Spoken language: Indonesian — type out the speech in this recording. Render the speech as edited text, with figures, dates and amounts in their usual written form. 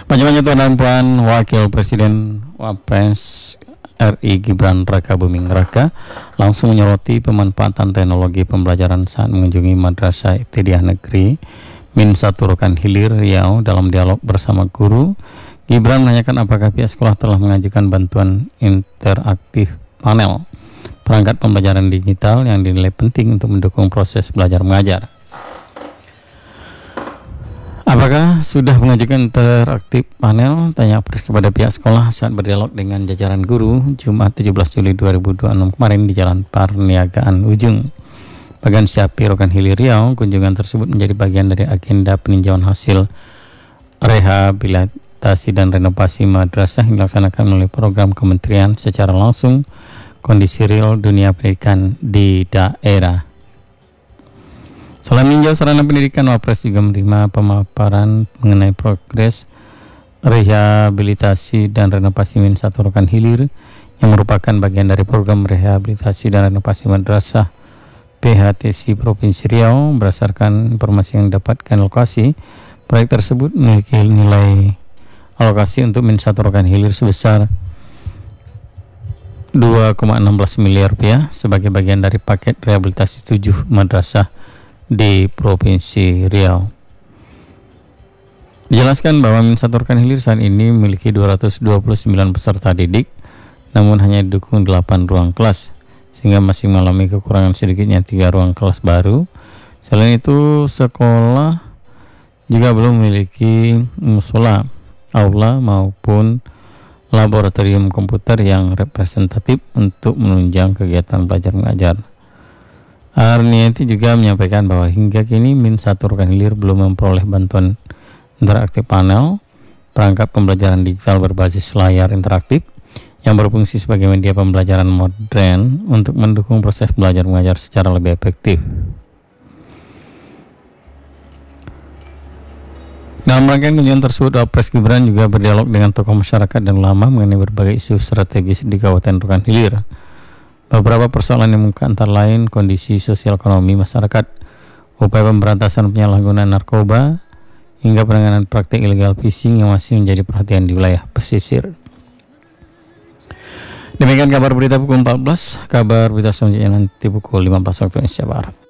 Panjang Tuan dan Puan, Wakil Presiden Wapres RI Gibran Raka Buming Raka langsung menyoroti pemanfaatan teknologi pembelajaran saat mengunjungi Madrasah Ibtidaiyah Negeri Min 1 Rokan Hilir Riau. Dalam dialog bersama guru, Gibran menanyakan apakah pihak sekolah telah mengajukan bantuan interaktif panel perangkat pembelajaran digital yang dinilai penting untuk mendukung proses belajar mengajar. Apakah sudah mengajukan interaktif panel? Tanya Pres kepada pihak sekolah saat berdialog dengan jajaran guru Jumat 17 Juli 2026 kemarin di Jalan Perniagaan Ujung, Bagan Syapi, Rokan Hilir Riau. Kunjungan tersebut menjadi bagian dari agenda peninjauan hasil rehabilitasi dan renovasi madrasah yang dilaksanakan melalui program kementerian secara langsung kondisi real dunia pendidikan di daerah. Selain meninjau sarana pendidikan, Wapres juga menerima pemaparan mengenai progres rehabilitasi dan renovasi Min 1 Rokan Hilir yang merupakan bagian dari program rehabilitasi dan renovasi madrasah PHTC Provinsi Riau. Berdasarkan informasi yang didapatkan lokasi, proyek tersebut memiliki nilai alokasi untuk Min 1 Rokan Hilir sebesar 2,16 miliar rupiah sebagai bagian dari paket rehabilitasi 7 madrasah di Provinsi Riau. Dijelaskan bahwa Min 1 Rokan Hilir saat ini memiliki 229 peserta didik, namun hanya didukung 8 ruang kelas, sehingga masih mengalami kekurangan sedikitnya 3 ruang kelas baru. Selain itu, sekolah juga belum memiliki musola, aula maupun laboratorium komputer yang representatif untuk menunjang kegiatan belajar mengajar. Arniati juga menyampaikan bahwa hingga kini Min 1 Rokan Hilir belum memperoleh bantuan interaktif panel perangkat pembelajaran digital berbasis layar interaktif yang berfungsi sebagai media pembelajaran modern untuk mendukung proses belajar mengajar secara lebih efektif. Dalam rangkaian kunjungan tersebut, Wapres Gibran juga berdialog dengan tokoh masyarakat dan ulama mengenai berbagai isu strategis di Kabupaten Rokan Hilir. Beberapa persoalan yang muncul antara lain kondisi sosial ekonomi masyarakat, upaya pemberantasan penyalahgunaan narkoba, hingga penanganan praktik illegal fishing yang masih menjadi perhatian di wilayah pesisir. Demikian kabar berita pukul 14, kabar berita selanjutnya nanti pukul 15 waktu Indonesia Barat.